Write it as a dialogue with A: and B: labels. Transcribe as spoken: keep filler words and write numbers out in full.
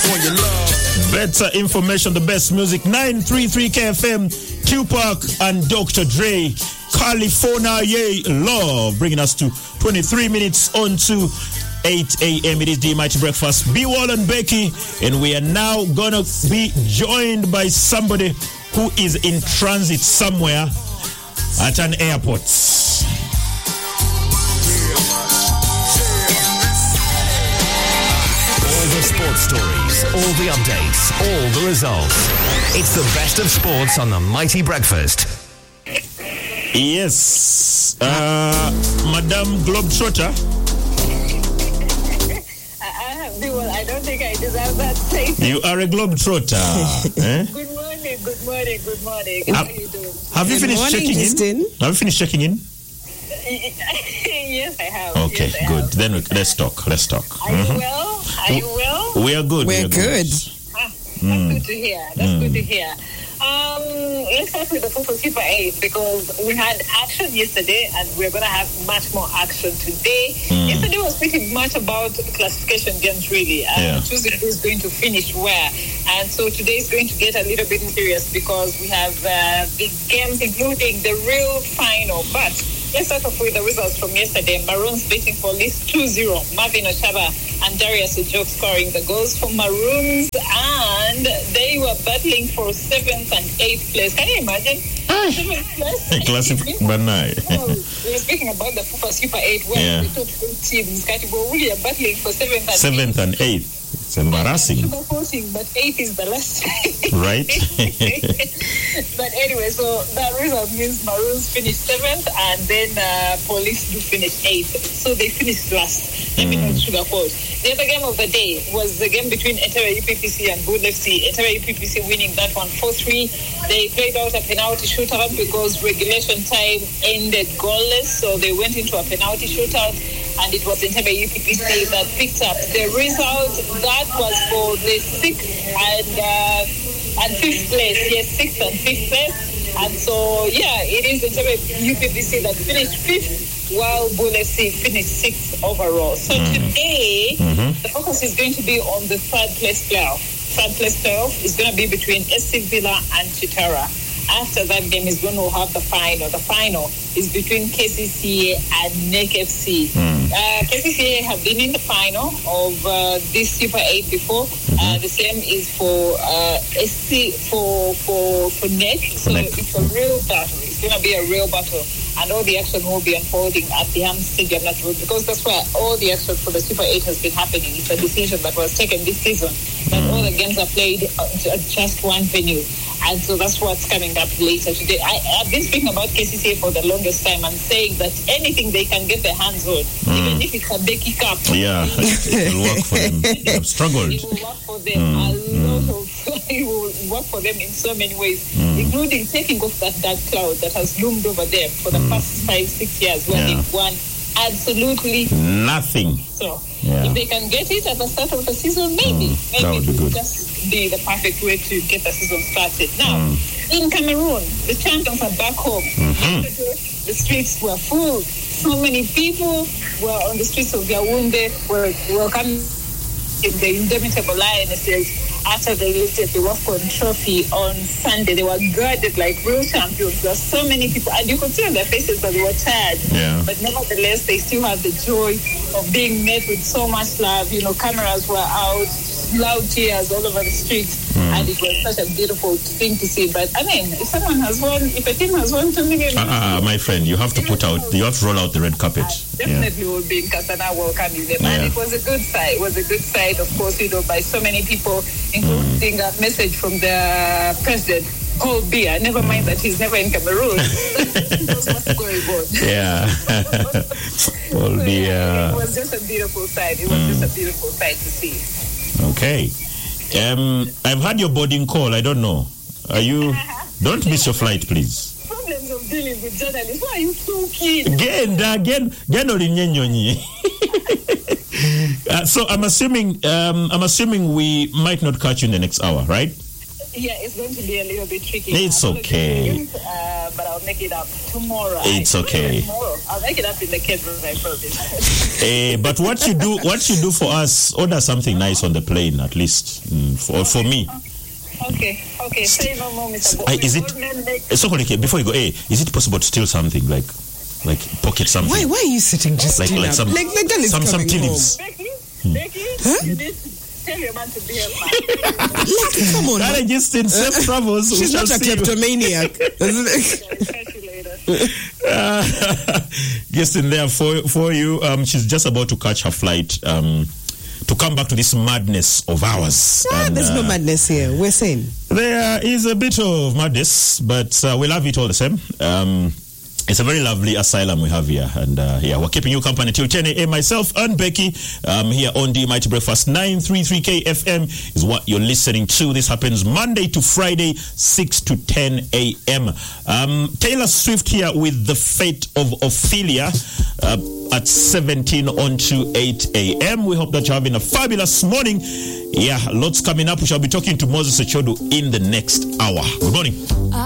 A: for your love.
B: Better information, the best music. nine thirty-three K F M, Tupac and Doctor Dre. California, yay, love. Bringing us to twenty-three minutes on to eight a.m. It is the Mighty Breakfast. B Wall and Becky. And we are now going to be joined by somebody who is in transit somewhere at an airport.
C: All the sports stories, all the updates, all the results. It's the best of sports on the Mighty Breakfast.
B: Yes. Uh, Madame Globetrotter.
D: Well, I don't think I deserve that title.
B: You are a Globetrotter. eh?
D: Good morning, good morning, good morning. How are you doing?
B: Have you
E: Good
B: finished
E: morning,
B: checking
E: Justin.
B: in? Have you finished checking in?
D: Yes, I have.
B: Okay,
D: yes, I
B: good.
D: Have.
B: Then we, let's talk. Let's talk.
D: Are
B: Mhm.
D: you well? Are you well?
B: We are good.
E: We're
B: we are
E: good.
D: Ah, that's
B: Mm.
D: good to hear. That's
B: Mm.
D: good to hear. Um, let's start with the Football Super eight because we had action yesterday and we're going to have much more action today.
B: Mm.
D: Yesterday was pretty much about classification games, really. And
B: Yeah.
D: Tuesday is going to finish where. And so today is going to get a little bit serious because we have uh, big games, including the real final. But let's start off with the results from yesterday. Maroons beating for Police two zero. Marvin Ochaba and Darius Ojok scoring the goals for Maroons, and they were battling for seventh and eighth place. Can you imagine? Seventh place?
B: Classic Banai.
D: Well, we're speaking about the Fupa Super eight, where
B: Yeah.
D: the top eight teams, Katibo, we are battling for seventh and
B: Seventh
D: eighth.
B: and eighth. It's embarrassing,
D: Sugarcoating, but eighth is the last.
B: right?
D: But anyway, so that result means Maroons finished seventh and then uh, Police do finish eighth. So they finished last. Let me not sugarcoat. The other game of the day was the game between Entebbe U P P C and Bull F C. Entebbe U P P C winning that one four three. They played out a penalty shootout because regulation time ended goalless. So they went into a penalty shootout. And it was Entebbe U P P C that picked up the result. That was for the sixth and uh, and fifth place. Yes, sixth and fifth place. And so, yeah, it is Entebbe U P P C that finished fifth, while Bull F C finished sixth overall. So mm. today, mm-hmm. the focus is going to be on the third place playoff. Third place playoff is going to be between S C Villa and Chitara. After that game is going to have the final. The final is between K C C A and N E C F C. Mm. Uh, K C C A have been in the final of uh, this Super eight before. Mm-hmm. Uh, the same is for uh, S C for for for N E C. So N E C. It's a real battle. It's going to be a real battle, and all the action will be unfolding at the Ham Stadium that road because that's where all the action for the Super eight has been happening. It's a decision that was taken this season that all the games are played at just one venue. And so that's what's coming up later today. I, I've been speaking about K C C A for the longest time and saying that anything they can get their hands on, mm. even if it's a Becky Cup.
B: Yeah, it will work for them. They have struggled.
D: It will work for them. Mm. A lot mm. of it will work for them in so many ways, mm. including taking off that dark cloud that has loomed over them for the mm. past five, six years when yeah. they've won absolutely
B: nothing.
D: So
B: yeah.
D: if they can get it at the start of the season, maybe,
B: mm.
D: maybe
B: it
D: will just be the perfect way to get the season started. Now, mm. in Cameroon, the champions are back home. Mm-hmm. The streets were full. So many people were on the streets of Yaoundé, were welcoming the indomitable Lionesses after they lifted the WAFCON trophy on Sunday. They were guarded like real champions. There were so many people, and you could see on their faces that they were tired.
B: Yeah.
D: But nevertheless, they still had the joy of being met with so much love. You know, cameras were out, loud cheers all over the streets, mm. and it was such a beautiful thing to see. But I mean, if someone has won, if a team has won two million,
B: uh, uh, my friend, you have to put out, you have to roll out the red carpet.
D: I definitely yeah. will be in Kasana welcoming them, yeah. and it was a good sight. It was a good sight, of course, you know, by so many people, including mm. a message from the president. Paul Biya, never mind that he's never in Cameroon. He knows what's going on.
B: Yeah. Paul Biya.
D: Yeah, it was just a beautiful sight. It was mm. just a beautiful sight to see.
B: Okay. Um, I've had your boarding call. I don't know. Are you... Don't miss your flight, please.
D: Problems of dealing with journalists. Why are you so keen?
B: Again, again, again, uh, so I'm assuming, um, I'm assuming we might not catch you in the next hour, right?
D: Yeah, it's going to be a little bit tricky.
B: It's okay.
D: Uh, but I'll make it up tomorrow.
B: It's okay.
D: Tomorrow. I'll make it up in the kids' room, I promise.
B: uh, but what you do, what you do for us, order something nice on the plane, at least mm, for for me.
D: Okay, okay. Say no more, Mister
B: I, is it? It's okay. Before you go, hey, is it possible to steal something like, like pocket something?
A: Why? Why are you sitting just
B: like like some
A: like, like that is
B: some some
A: coming
B: tea
A: home.
B: leaves?
D: Becky,
B: Hmm.
D: Becky,
A: Huh?
D: you need to tell your man to be a man.
A: Like, come on.
B: That just in safe travels.
A: She's not a kleptomaniac.
D: Catch you later.
B: Uh, just in there for for you. Um, she's just about to catch her flight. Um. To come back to this madness of ours.
A: Ah,
B: and,
A: there's
B: uh,
A: no madness here. We're sane.
B: There is a bit of madness, but uh, we love it all the same. Um, it's a very lovely asylum we have here. And uh, yeah, we're keeping you company till ten a.m. Myself and Becky um, here on the Mighty Breakfast. nine thirty-three K F M is what you're listening to. This happens Monday to Friday, six to ten a.m. Um, Taylor Swift here with The Fate of Ophelia. Uh, at seventeen on to eight a.m. We hope that you're having a fabulous morning. Yeah, lots coming up. We shall be talking to Moses Echodo in the next hour. Good morning.